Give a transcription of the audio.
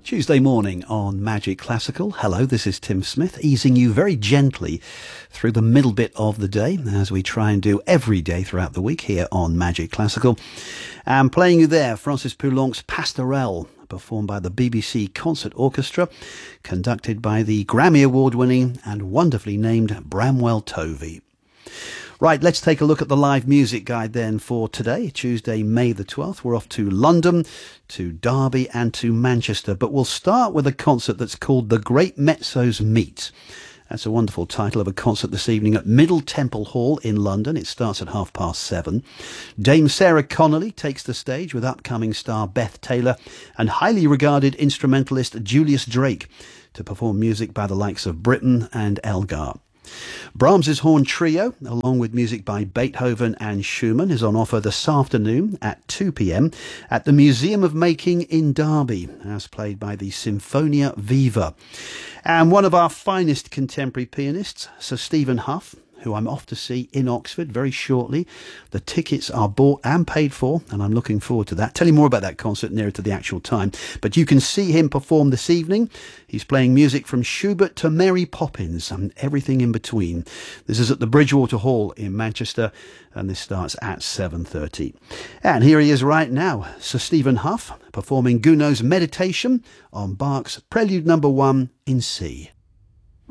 Tuesday morning on Magic Classical. Hello, this is Tim Smith, easing you very gently through the middle bit of the day, as we try and do every day throughout the week here on Magic Classical. And playing you there, Francis Poulenc's Pastorelle, performed by the BBC Concert Orchestra, conducted by the Grammy Award-winning and wonderfully named Bramwell Tovey. Right, let's take a look at the live music guide then for today, Tuesday, May the 12th. We're off to London, to Derby and to Manchester, but we'll start with a concert that's called The Great Mezzos Meet. That's a wonderful title of a concert this evening at Middle Temple Hall in London. It starts at 7:30. Dame Sarah Connolly takes the stage with upcoming star Beth Taylor and highly regarded instrumentalist Julius Drake to perform music by the likes of Britten and Elgar. Brahms's Horn Trio, along with music by Beethoven and Schumann, is on offer this afternoon at 2 p.m. at the Museum of Making in Derby, as played by the Sinfonia Viva. And one of our finest contemporary pianists, Sir Stephen Hough, who I'm off to see in Oxford very shortly. The tickets are bought and paid for, and I'm looking forward to that. Tell you more about that concert nearer to the actual time. But you can see him perform this evening. He's playing music from Schubert to Mary Poppins and everything in between. This is at the Bridgewater Hall in Manchester, and this starts at 7:30. And here he is right now, Sir Stephen Hough, performing Gounod's Meditation on Bach's Prelude No. 1 in C.